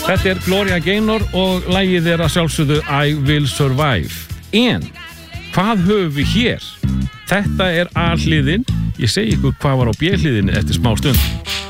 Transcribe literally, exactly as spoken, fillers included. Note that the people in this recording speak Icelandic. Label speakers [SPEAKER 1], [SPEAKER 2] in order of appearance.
[SPEAKER 1] Þetta er Gloria Gaynor og lagið er að sjálfsögðu I Will Survive. En hvað höfum við hér? Þetta er A-hliðin. Ég segi ykkur hvað var á B-hliðinni eftir smá stund.